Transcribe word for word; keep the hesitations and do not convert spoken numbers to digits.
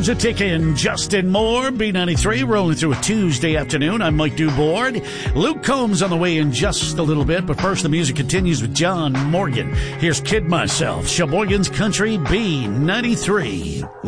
Time's a ticking. Justin Moore, B ninety-three, rolling through a Tuesday afternoon. I'm Mike Dubord. Luke Combs on the way in just a little bit, but first the music continues with John Morgan. Here's Kid Myself, Sheboygan's Country, B ninety-three.